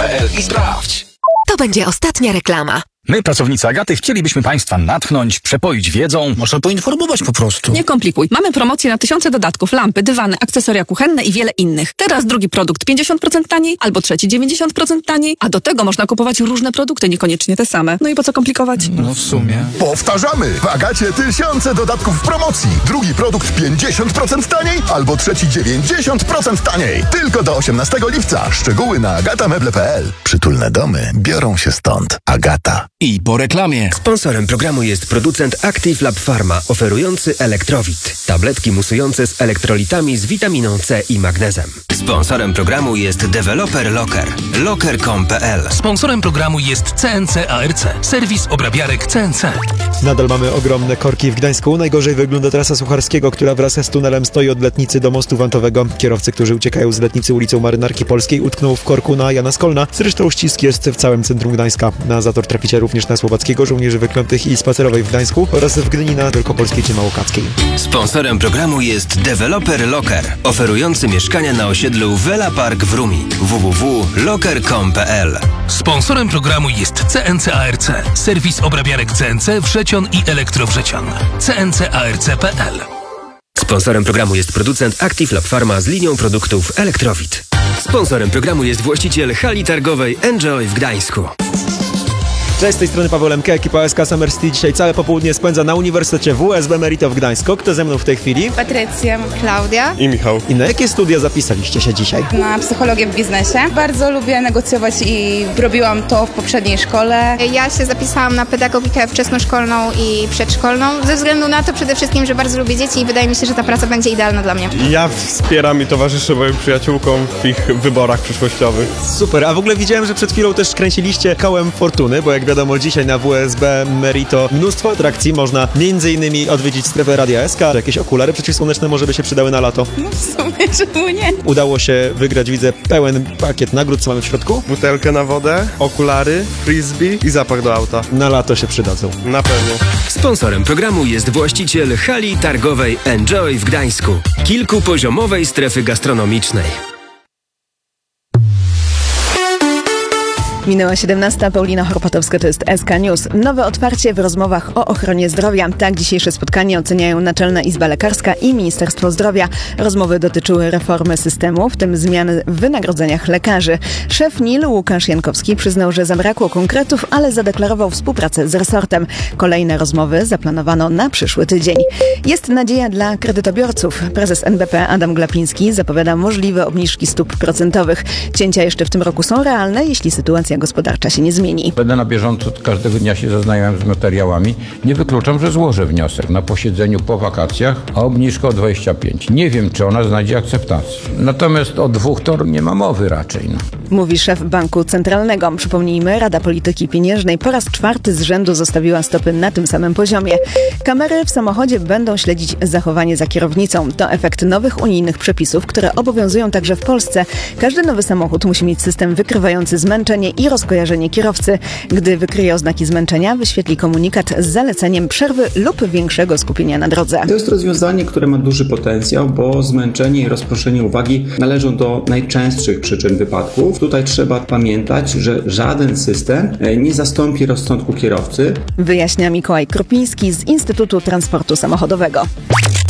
meblefirma.pl i sprawdź. To będzie ostatnia reklama. My, pracownicy Agaty, chcielibyśmy Państwa natchnąć, przepoić wiedzą. Można poinformować po prostu. Nie komplikuj. Mamy promocję na tysiące dodatków, lampy, dywany, akcesoria kuchenne i wiele innych. Teraz drugi produkt 50% taniej, albo trzeci 90% taniej, a do tego można kupować różne produkty, niekoniecznie te same. No i po co komplikować? No w sumie. Powtarzamy! W Agacie tysiące dodatków w promocji. Drugi produkt 50% taniej, albo trzeci 90% taniej. Tylko do 18 lipca. Szczegóły na agatameble.pl. Przytulne domy biorą się stąd. Agata. I po reklamie. Sponsorem programu jest producent Active Lab Pharma, oferujący Elektrowit. Tabletki musujące z elektrolitami z witaminą C i magnezem. Sponsorem programu jest deweloper Locker. Locker.com.pl. Sponsorem programu jest CNC ARC, serwis obrabiarek CNC. Nadal mamy ogromne korki w Gdańsku. Najgorzej wygląda trasa Sucharskiego, która wraz z tunelem stoi od Letnicy do mostu wantowego. Kierowcy, którzy uciekają z Letnicy ulicą Marynarki Polskiej, utkną w korku na Jana Skolna. Zresztą ścisk jest w całym centrum Gdańska. Na zator traficie również na Słowackiego, Żołnierzy Wyklętych i Spacerowej w Gdańsku oraz w Gdyni na Wielkopolskiej czy Małokackiej. Sponsorem programu jest deweloper Locker, oferujący mieszkania na osiedlu Vela Park w Rumi. www.locker.com.pl. Sponsorem programu jest CNC ARC, serwis obrabiarek CNC Wrzecion i Elektrowrzecion. cncarc.pl. Sponsorem programu jest producent Active Lab Pharma z linią produktów Elektrowit. Sponsorem programu jest właściciel hali targowej Enjoy w Gdańsku. Cześć, z tej strony Paweł Lemke, ekipa SK Summer City dzisiaj całe popołudnie spędza na Uniwersytecie WSB Merito w Gdańsku. Kto ze mną w tej chwili? Patrycja, Klaudia i Michał. I na jakie studia zapisaliście się dzisiaj? Na psychologię w biznesie. Bardzo lubię negocjować i robiłam to w poprzedniej szkole. Ja się zapisałam na pedagogikę wczesnoszkolną i przedszkolną ze względu na to przede wszystkim, że bardzo lubię dzieci i wydaje mi się, że ta praca będzie idealna dla mnie. Ja wspieram i towarzyszę moim przyjaciółkom w ich wyborach przyszłościowych. Super, a w ogóle widziałem, że przed chwilą też kręciliście kołem fortuny, bo jak wiadomo, dzisiaj na WSB Merito mnóstwo atrakcji. Można m.in. odwiedzić strefę Radia SK. Jakieś okulary przeciwsłoneczne może by się przydały na lato. No w sumie, czemu nie? Udało się wygrać, widzę, pełen pakiet nagród. Co mamy w środku? Butelkę na wodę, okulary, frisbee i zapach do auta. Na lato się przydadzą. Na pewno. Sponsorem programu jest właściciel hali targowej Enjoy w Gdańsku. Kilkupoziomowej strefy gastronomicznej. Minęła 17. Paulina Horpatowska, to jest SK News. Nowe otwarcie w rozmowach o ochronie zdrowia. Tak dzisiejsze spotkanie oceniają Naczelna Izba Lekarska i Ministerstwo Zdrowia. Rozmowy dotyczyły reformy systemu, w tym zmiany w wynagrodzeniach lekarzy. Szef NIL Łukasz Jankowski przyznał, że zabrakło konkretów, ale zadeklarował współpracę z resortem. Kolejne rozmowy zaplanowano na przyszły tydzień. Jest nadzieja dla kredytobiorców. Prezes NBP Adam Glapiński zapowiada możliwe obniżki stóp procentowych. Cięcia jeszcze w tym roku są realne, jeśli sytuacja gospodarcza się nie zmieni. Będę na bieżąco, każdego dnia się zaznajamiam z materiałami. Nie wykluczam, że złożę wniosek na posiedzeniu po wakacjach o obniżkę o 25. Nie wiem, czy ona znajdzie akceptację. Natomiast o 2 to nie ma mowy raczej. Mówi szef Banku Centralnego. Przypomnijmy, Rada Polityki Pieniężnej po raz 4 z rzędu zostawiła stopy na tym samym poziomie. Kamery w samochodzie będą śledzić zachowanie za kierownicą. To efekt nowych unijnych przepisów, które obowiązują także w Polsce. Każdy nowy samochód musi mieć system wykrywający zmęczenie i rozkojarzenie kierowcy. Gdy wykryje oznaki zmęczenia, wyświetli komunikat z zaleceniem przerwy lub większego skupienia na drodze. To jest rozwiązanie, które ma duży potencjał, bo zmęczenie i rozproszenie uwagi należą do najczęstszych przyczyn wypadków. Tutaj trzeba pamiętać, że żaden system nie zastąpi rozsądku kierowcy. Wyjaśnia Mikołaj Kropiński z Instytutu Transportu Samochodowego.